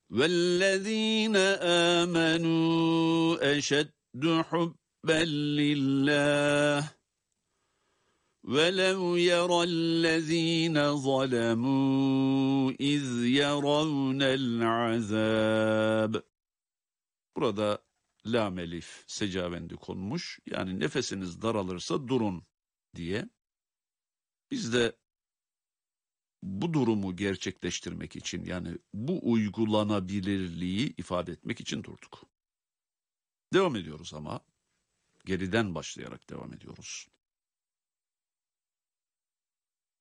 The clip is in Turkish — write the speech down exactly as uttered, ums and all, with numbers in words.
وَالَّذ۪ينَ آمَنُوا أَشَدُّ حُبًّا لِلّٰهِ وَلَوْ يَرَى الَّذ۪ينَ ظَلَمُوا اِذْ يَرَوْنَ الْعَذَابِ. Burada lam elif secavendi konmuş. Yani nefesiniz daralırsa durun diye. Biz de bu durumu gerçekleştirmek için, yani bu uygulanabilirliği ifade etmek için durduk. Devam ediyoruz ama geriden başlayarak devam ediyoruz.